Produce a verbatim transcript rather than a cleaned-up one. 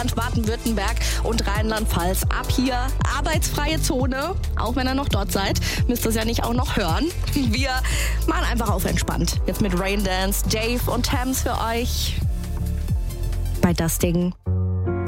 Sachsen-Anhalt, Baden-Württemberg und Rheinland-Pfalz. Ab hier arbeitsfreie Zone. Auch wenn ihr noch dort seid, müsst ihr es ja nicht auch noch hören. Wir machen einfach auf entspannt. Jetzt mit Raindance, Dave und Thames für euch bei Das Ding.